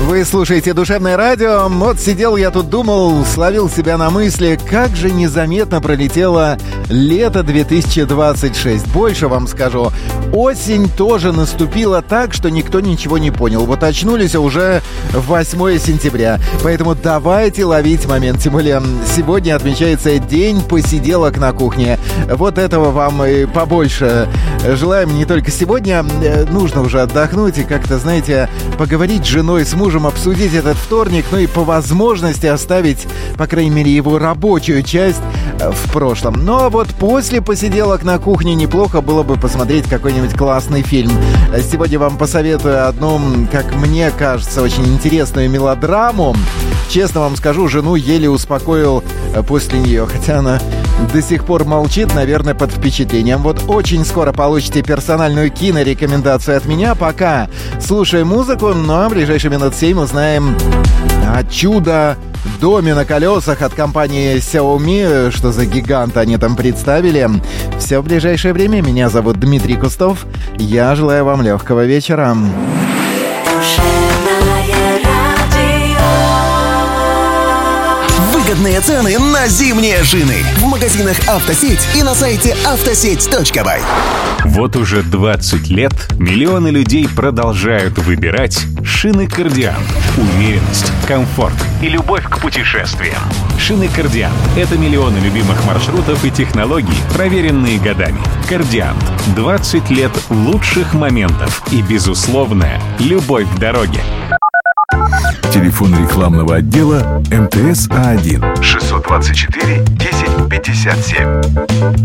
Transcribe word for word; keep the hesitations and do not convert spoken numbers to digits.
Вы слушаете «Душевное радио». Вот сидел я тут, думал, словил себя на мысли, как же незаметно пролетело лето две тысячи двадцать шесть. Больше вам скажу, осень тоже наступила так, что никто ничего не понял. Вот очнулись уже восьмое сентября. Поэтому давайте ловить момент. Тем более сегодня отмечается День посиделок на кухне. Вот этого вам и побольше желаем не только сегодня. Нужно уже отдохнуть и как-то, знаете, поговорить с женой, с мужем, обсудить этот вторник, ну и по возможности оставить, по крайней мере, его рабочую часть в прошлом. Ну а вот после посиделок на кухне неплохо было бы посмотреть какой-нибудь классный фильм. Сегодня вам посоветую одну, как мне кажется, очень интересную мелодраму. Честно вам скажу, жену еле успокоил после нее, хотя она до сих пор молчит, наверное, под впечатлением. Вот очень скоро получите персональную кинорекомендацию от меня. Пока слушаем музыку, но в ближайшие минут семь узнаем о чудо-доме на колесах от компании Xiaomi. Что за гигант они там представили. Все в ближайшее время. Меня зовут Дмитрий Кустов. Я желаю вам легкого вечера. Выгодные цены на зимние шины в магазинах «Автосеть» и на сайте автосеть точка бай. Вот уже двадцать лет миллионы людей продолжают выбирать шины «Кардиант». Уверенность, комфорт и любовь к путешествиям. Шины «Кардиант» — это миллионы любимых маршрутов и технологий, проверенные годами. «Кардиант» — двадцать лет лучших моментов и безусловная любовь к дороге. Телефон рекламного отдела эм тэ эс А один шестьсот двадцать четыре десять пятьдесят семь.